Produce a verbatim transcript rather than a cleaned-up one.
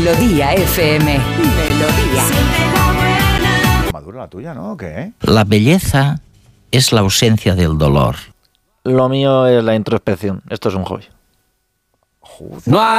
Melodía F M. Melodía. Madura la tuya, ¿no? ¿O qué? La belleza es la ausencia del dolor. Lo mío es la introspección. Esto es un hobby. Joder. No hay